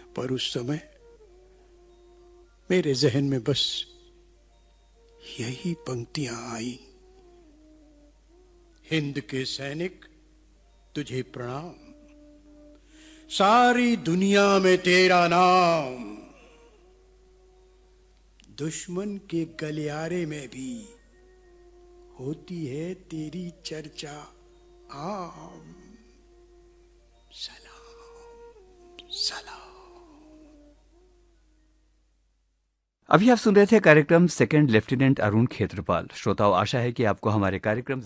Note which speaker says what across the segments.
Speaker 1: पर उस समय मेरे जहन में बस यही पंक्तियां आई। हिंद के सैनिक तुझे प्रणाम, सारी दुनिया में तेरा नाम, दुश्मन के गलियारे में भी होती है तेरी चर्चा आम। सलाम सलाम।
Speaker 2: अभी आप सुन रहे थे कार्यक्रम सेकंड लेफ्टिनेंट अरुण खेत्रपाल। श्रोताओं, आशा है कि आपको हमारे कार्यक्रम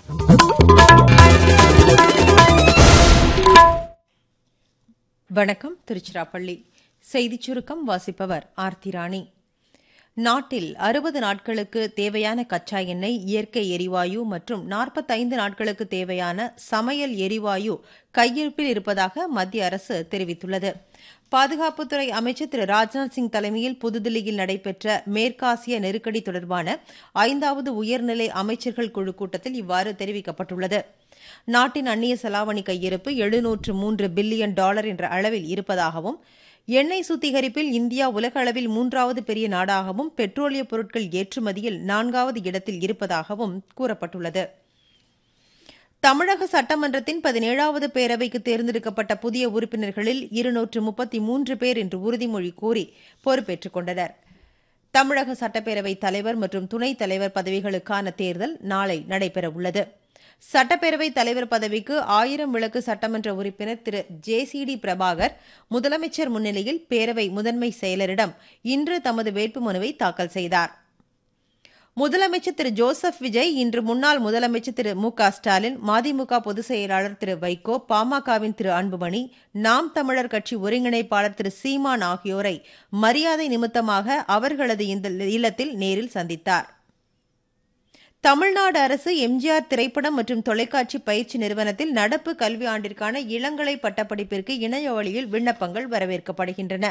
Speaker 3: வணக்கம். திருச்சிராப்பள்ளி செய்திச் சுருக்கம் வாசிப்பவர் ஆர்த்தி ராணி. நாட்டில் 60 நாட்களுக்கு தேவையான கச்சா எண்ணெய், இயற்கை எரிவாயு மற்றும் 45 நாட்களுக்கு தேவையான சமையல் எரிவாயு கையிருப்பில் இருப்பதாக மத்திய அரசு தெரிவித்துள்ளது. பாதுகாப்புத்துறை அமைச்சர் திரு ராஜ்நாத் சிங் தலைமையில் புதுதில்லியில் நடைபெற்ற மேற்காசிய நெருக்கடி தொடர்பான 5வது உயர்நிலை அமைச்சர்கள் குழு கூட்டத்தில் இவ்வாறு தெரிவிக்கப்பட்டுள்ளது. நாட்டின் அந்நிய செலாவணி கையிருப்பு $703 பில்லியன் என்ற அளவில் இருப்பதாகவும், எண்ணெய் சுத்திகரிப்பில் இந்தியா உலக அளவில் 3வது பெரிய நாடாகவும், பெட்ரோலிய பொருட்கள் ஏற்றுமதியில் 4வது இடத்தில் இருப்பதாகவும் கூறப்பட்டுள்ளது. தமிழக சட்டமன்றத்தின் 17வது பேரவைக்கு தேர்ந்தெடுக்கப்பட்ட புதிய உறுப்பினர்களில் 233 பேர் இன்று உறுதிமொழி கூறி பொறுப்பேற்றுக் கொண்டனர். தமிழக சட்டப்பேரவைத் தலைவர் மற்றும் துணைத் தலைவர் பதவிகளுக்கான தேர்தல் நாளை நடைபெறவுள்ளது. சட்டப்பேரவைத் தலைவர் பதவிக்கு 1000 விளக்கு சட்டமன்ற உறுப்பினர் திரு JCD பிரபாகர் முதலமைச்சர் முன்னிலையில் பேரவை முதன்மை செயலரிடம் இன்று தமது வேட்புமனுவை தாக்கல் செய்தார். முதலமைச்சர் திரு ஜோசப் விஜய் இன்று முன்னாள் முதலமைச்சர் திரு மு.க. ஸ்டாலின், மதிமுக பொதுச் செயலாளர் திரு வைகோ, பாமகவின் திரு அன்புமணி, நாம் தமிழர் கட்சி ஒருங்கிணைப்பாளர் திரு சீமான் ஆகியோரை மரியாதை நிமித்தமாக அவர்களது இல்லத்தில் நேரில் சந்தித்தார். தமிழ்நாடு அரசு எம்ஜிஆர் திரைப்படம் மற்றும் தொலைக்காட்சி பயிற்சி நிறுவனத்தில் நடப்பு கல்வி ஆண்டிற்கான இளங்கலை பட்டப்படிப்பிற்கு இணைய வழியில் விண்ணப்பங்கள் வரவேற்கப்படுகின்றன.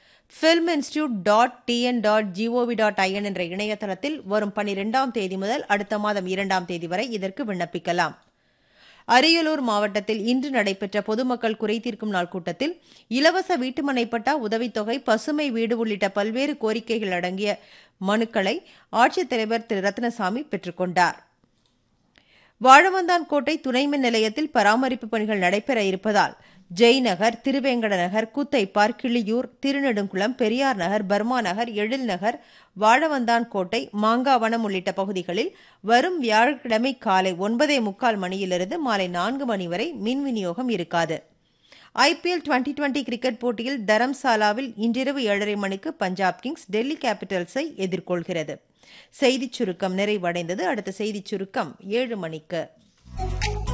Speaker 3: filminstitute.tn.gov.in என்ற இணையதளத்தில் வரும் 12ஆம் தேதி முதல் அடுத்த மாதம் 2ஆம் தேதி வரை இதற்கு விண்ணப்பிக்கலாம். அரியலூர் மாவட்டத்தில் இன்று நடைபெற்ற பொதுமக்கள் குறைதீர்க்கும் நாள் கூட்டத்தில் இலவச வீட்டுமனை பட்டா, உதவித்தொகை, பசுமை வீடு உள்ளிட்ட பல்வேறு கோரிக்கைகள் அடங்கிய மனுக்களை ஆட்சித்தலைவர் திரு ரத்னசாமி பெற்றுக் கொண்டார். வாழவந்தான் கோட்டை துணைமின் நிலையத்தில் பராமரிப்பு பணிகள் நடைபெற இருப்பதால் ஜெய்நகர், திருவேங்கட நகர், கூத்தைப்பார், கிளியூர், திருநெடுங்குளம், பெரியார் நகர், பர்மா நகர், எழில் நகர், வாழவந்தான் கோட்டை, மாங்காவனம் உள்ளிட்ட பகுதிகளில் வரும் வியாழக்கிழமை காலை 9:45 மணியிலிருந்து மாலை 4 மணி வரை மின் விநியோகம் இருக்காது. IPL 2020 கிரிக்கெட் போட்டியில் தரம்சாலாவில் இன்றிரவு 7:30 மணிக்கு பஞ்சாப் கிங்ஸ் டெல்லி கேபிட்டல்ஸை எதிர்கொள்கிறது. செய்திச் சுருக்கம் நிறைவடைந்தது. அடுத்த செய்திச் சுருக்கம் 7 மணிக்கு.